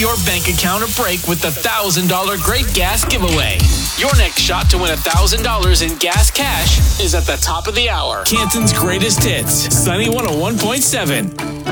your bank account a break with the $1,000 Great Gas Giveaway. Your next shot to win $1,000 in gas cash is at the top of the hour. Canton's greatest hits, Sunny 101.7.